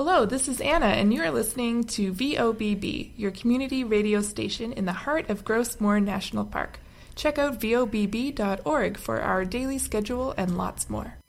Hello, this is Anna, and you are listening to VOBB, your community radio station in the heart of Gross Moor National Park. Check out vobb.org for our daily schedule and lots more.